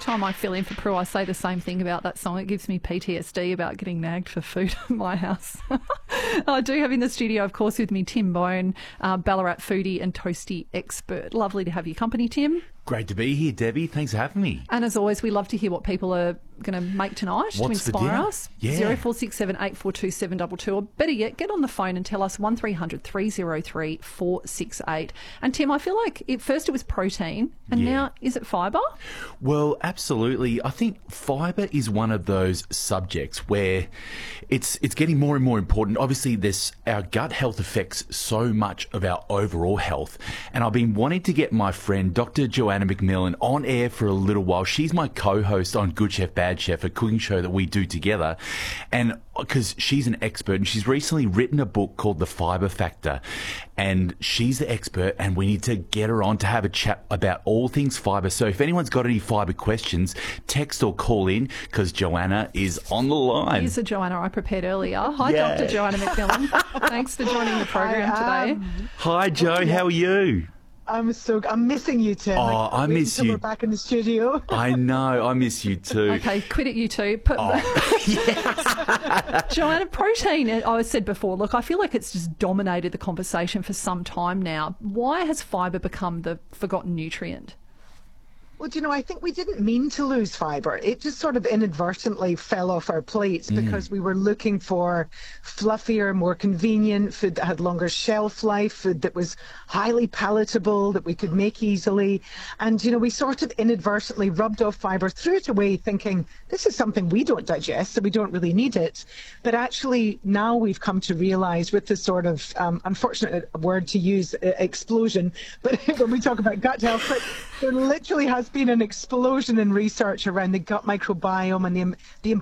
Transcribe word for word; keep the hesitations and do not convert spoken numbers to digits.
time I fill in for Prue, I say the same thing about that song. It gives me P T S D about getting nagged for food at my house. I do have in the studio, of course, with me Tim Bone, uh, Ballarat foodie and toasty expert. Lovely to have your company, Tim. Great to be here, Debbie. Thanks for having me. And as always, we love to hear what people are going to make tonight What's to inspire for dinner? us. Yeah. zero four six seven eight four two seven two two, or better yet, get on the phone and tell us one three hundred three oh three four six eight. And Tim, I feel like at first it was protein, and Yeah. now is it fibre? Well, absolutely. I think fibre is one of those subjects where it's it's getting more and more important. Obviously, this our gut health affects so much of our overall health, and I've been wanting to get my friend Doctor Joanna McMillan on air for a little while. She's my co-host on Good Chef Bad Chef, a cooking show that we do together, and because she's an expert, and she's recently written a book called The Fibre Factor, and she's the expert, and we need to get her on to have a chat about all things fibre. So if anyone's got any fibre questions, text or call in, because Joanna is on the line. Here's a Joanna I prepared earlier. Hi, Yeah. Doctor Joanna McMillan. Thanks for joining the program Hi, today. um, Hi, Joe. How are you? I'm so I'm missing you, Tim. Oh, can't I wait miss until you. We're back in the studio. I know. I miss you too. Okay, quit it, you two. Put, Joanna, protein, I said before, look, I feel like it's just dominated the conversation for some time now. Why has fibre become the forgotten nutrient? Well, do you know, I think we didn't mean to lose fibre. It just sort of inadvertently fell off our plates because we were looking for fluffier, more convenient food that had longer shelf life, food that was highly palatable, that we could make easily. And, you know, we sort of inadvertently rubbed off fibre, threw it away thinking, this is something we don't digest, so we don't really need it. But actually, now we've come to realise with this sort of, um, unfortunate word to use, uh, explosion, but when we talk about gut health, but there literally has been an explosion in research around the gut microbiome and the, the